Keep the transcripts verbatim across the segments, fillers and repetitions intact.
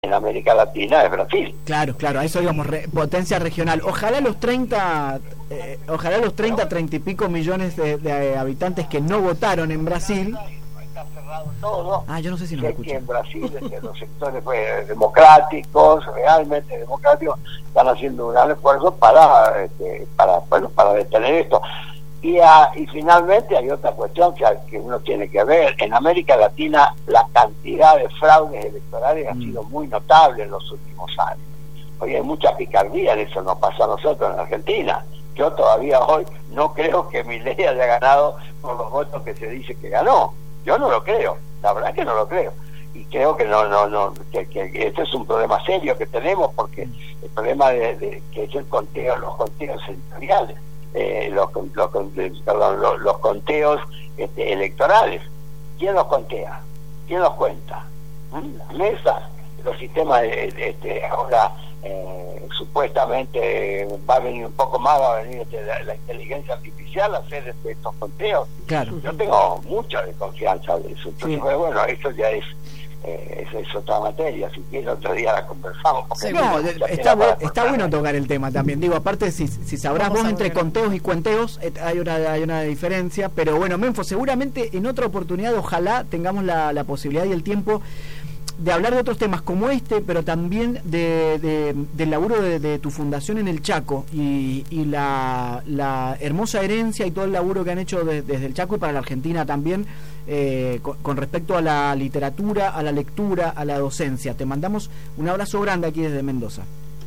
en América Latina es Brasil. Claro, claro, a eso digamos, re, potencia regional. Ojalá los treinta, eh, ojalá los treinta, treinta y pico millones de, de habitantes que no votaron en Brasil. Está cerrado todo. Ah, yo no sé si nos que, escuchan. que en Brasil este, los sectores pues, democráticos, realmente democráticos, están haciendo un gran esfuerzo para, este, para, bueno, para detener esto. Y, a, y finalmente hay otra cuestión que, que uno tiene que ver. En América Latina la cantidad de fraudes electorales mm. ha sido muy notable en los últimos años. Hoy hay mucha picardía, en eso nos pasa a nosotros en Argentina. Yo todavía hoy no creo que Milei haya ganado por los votos que se dice que ganó. Yo no lo creo, la verdad que no lo creo. Y creo que no, no, no, que, que, que este es un problema serio que tenemos, porque el problema de, de que es el conteo, los conteos sectoriales. Eh, los, los, perdón, los, los conteos este, electorales. ¿Quién los contea? ¿Quién los cuenta? ¿Mm? Las mesas, los sistemas de, de, este, ahora eh, supuestamente va a venir un poco más, va a venir este, la, la inteligencia artificial a hacer este, estos conteos. Claro. Yo tengo mucha desconfianza de eso. Entonces, sí. Bueno, eso ya es Eh, esa es otra materia, si quieres otro día la conversamos. Sí, no, está, bu está bueno tocar el tema también, digo, aparte si, si sabrás Vamos vos entre ver. conteos y cuenteos eh, hay, una, hay una diferencia, pero bueno, Menfo, seguramente en otra oportunidad ojalá tengamos la, la posibilidad y el tiempo de hablar de otros temas como este, pero también de, de, del laburo de, de tu fundación en el Chaco y, y la, la hermosa herencia y todo el laburo que han hecho de, desde el Chaco y para la Argentina también, eh, con, con respecto a la literatura, a la lectura, a la docencia. Te mandamos un abrazo grande aquí desde Mendoza.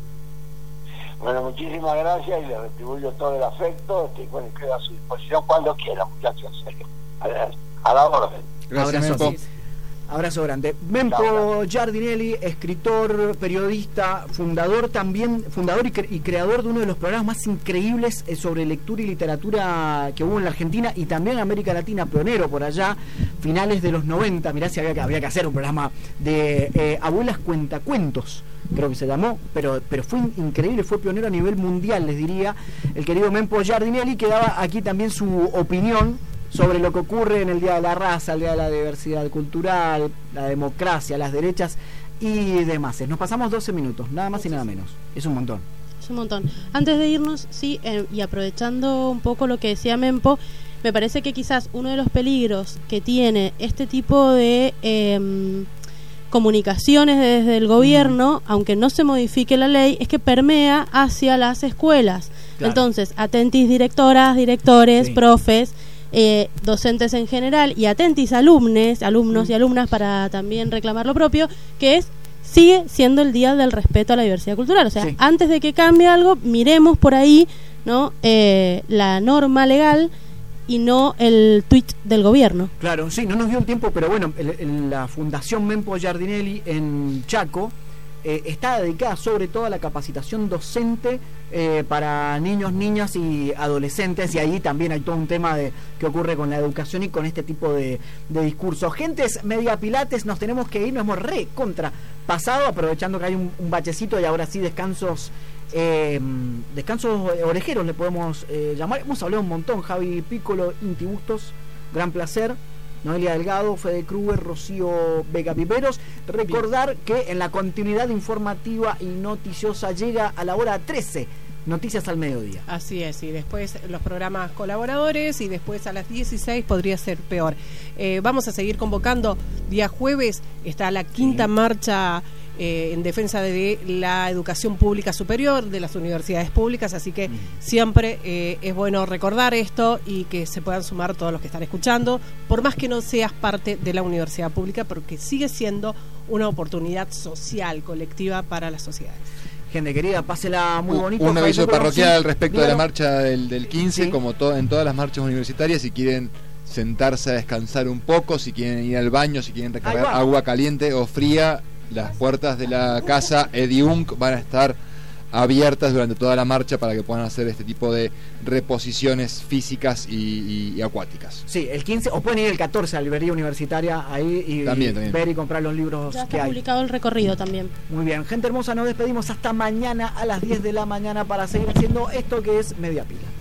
Bueno, muchísimas gracias y le retribuyo todo el afecto. Estoy bueno, quedo a su disposición cuando quiera, muchachos. A la, a la orden. Gracias, Menfo. Abrazo grande. Menfo Giardinelli, escritor, periodista, fundador también, fundador y, cre y creador de uno de los programas más increíbles sobre lectura y literatura que hubo en la Argentina y también en América Latina, pionero por allá, finales de los noventa. Mirá si había que, había que hacer un programa de eh, Abuelas Cuentacuentos, creo que se llamó, pero, pero fue increíble, fue pionero a nivel mundial, les diría, el querido Menfo Giardinelli, que daba aquí también su opinión sobre lo que ocurre en el Día de la Raza, el Día de la Diversidad Cultural, la democracia, las derechas y demás. Nos pasamos doce minutos, nada más y nada menos. Es un montón. Es un montón. Antes de irnos, sí, eh, y aprovechando un poco lo que decía Menfo, me parece que quizás uno de los peligros que tiene este tipo de eh, comunicaciones desde el gobierno, mm. aunque no se modifique la ley, es que permea hacia las escuelas. Claro. Entonces, atentis directoras, directores, sí. profes, Eh, docentes en general y atentis alumnes, alumnos mm. y alumnas para también reclamar lo propio, que es, sigue siendo el día del respeto a la diversidad cultural. O sea, sí. antes de que cambie algo, miremos por ahí, ¿no? Eh, la norma legal y no el tuit del gobierno. Claro, sí, no nos dio el tiempo, pero bueno, el, el, la Fundación Menfo Giardinelli en Chaco eh, está dedicada sobre todo a la capacitación docente eh, para niños, niñas y adolescentes, y ahí también hay todo un tema de que ocurre con la educación y con este tipo de, de discursos. Gentes media pilates, nos tenemos que ir, nos hemos re contra pasado, aprovechando que hay un, un bachecito y ahora sí descansos eh, descansos orejeros le podemos eh, llamar. Hemos hablado un montón, Javi Piccolo, Inti Bustos, gran placer, Noelia Delgado, Fede Kruger, Rocío Vega Piperos. Recordar que en la continuidad informativa y noticiosa llega a la hora trece, Noticias al Mediodía. Así es, y después los programas colaboradores, y después a las dieciséis podría ser peor. Eh, vamos a seguir convocando. Día jueves está la quinta sí. marcha eh, en defensa de la educación pública superior, de las universidades públicas, así que mm. siempre eh, es bueno recordar esto y que se puedan sumar todos los que están escuchando, por más que no seas parte de la universidad pública, porque sigue siendo una oportunidad social, colectiva para las sociedades. Gente querida, pásela muy bonito. Un aviso parroquial sí, respecto dígalo. de la marcha del, del quince, sí. como to en todas las marchas universitarias, si quieren sentarse a descansar un poco, si quieren ir al baño, si quieren recargar agua caliente o fría, las puertas de la casa Ediunk van a estar abiertas durante toda la marcha para que puedan hacer este tipo de reposiciones físicas y, y, y acuáticas. Sí, el quince, o pueden ir el catorce a la librería universitaria ahí y, también, y también. ver y comprar los libros ya está que hay. publicado el recorrido también. Muy bien, gente hermosa, nos despedimos hasta mañana a las diez de la mañana para seguir haciendo esto que es Media Pila.